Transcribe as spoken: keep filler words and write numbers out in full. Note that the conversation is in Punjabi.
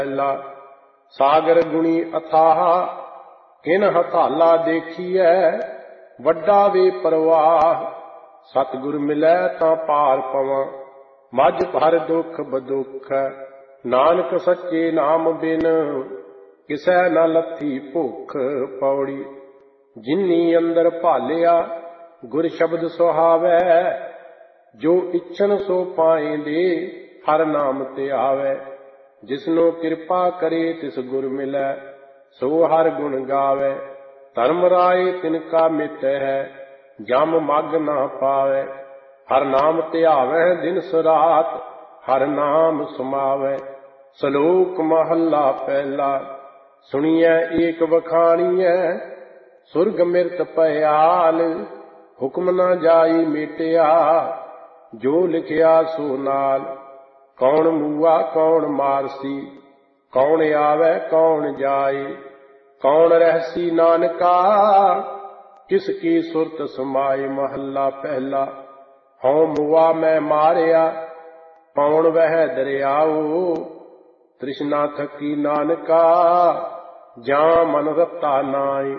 ਪਹਿਲਾ ਸਾਗਰ ਗੁਣੀ ਅਥਾਹ ਕਿਨ ਹਥਾਲਾ ਦੇਖੀਐ ਵੱਡਾ ਵੇ ਪ੍ਰਵਾਹ। ਸਤਿਗੁਰ ਮਿਲੈ ਤਾਂ ਪਾਰ ਪਵਾਂ ਮੱਝ ਭਰ ਦੁੱਖ ਬਦੁੱਖ। ਨਾਨਕ ਸੱਚੇ ਨਾਮ ਬਿਨ ਕਿਸੈ ਨ ਲੱਥੀ ਭੁੱਖ। ਪੌੜੀ ਜਿਨੀ ਅੰਦਰ ਭਾਲਿਆ ਗੁਰ ਸ਼ਬਦ ਸੁਹਾਵੈ। ਜੋ ਇੱਛਨ ਸੋ ਪਾਏਂਦੇ ਹਰ ਨਾਮ ਤੇ ਆਵੈ। ਜਿਸਨੂੰ ਕਿਰਪਾ ਕਰੇ ਤਿਸ ਗੁਰ ਮਿਲੈ ਸੋ ਹਰ ਗੁਣ ਗਾਵੈ। ਧਰਮ ਰਾਏ ਤਿਨ ਕਾ ਮਿਟੈ ਜਮ ਮਗ ਨਾ ਪਾਵੈ। ਹਰ ਨਾਮ ਧਿਆਵੈ ਦਿਨ ਸਰਾਤ ਹਰ ਨਾਮ ਸਮਾਵੈ। ਸਲੋਕ ਮਹੱਲਾ ਪਹਿਲਾ ਸੁਣੀਐ ਏਕ ਵਖਾਣੀਐ ਸੁਰਗ ਮਿਰਤ ਭਇਆਲ। ਹੁਕਮ ਨਾ ਜਾਈ ਮੇਟਿਆ ਜੋ ਲਿਖਿਆ ਸੋ ਨਾਲ। ਕੌਣ ਮੂਆ ਕੌਣ ਮਾਰਸੀ ਕੌਣ ਆਵੈ ਕੌਣ ਜਾਏ। ਕੌਣ ਰਹਿਸੀ ਨਾਨਕਾ ਕਿਸ ਕੀ ਸੁਰਤ ਸਮਾਏ। ਮਹੱਲਾ ਪਹਿਲਾ ਹਉ ਮੁਆ ਮੈਂ ਮਾਰਿਆ ਪੌਣ ਵਹਿ ਦਰਿਆਓ। ਤ੍ਰਿਸ਼ਨਾ ਥਕੀ ਨਾਨਕਾ ਜਾਂ ਮਨ ਰਤਾ ਨਾਏ।